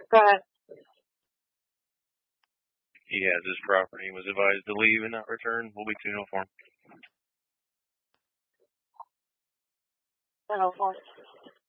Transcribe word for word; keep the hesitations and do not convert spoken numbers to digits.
Go ahead. He has his property and was advised to leave and not return. Will be two oh four. ten oh four.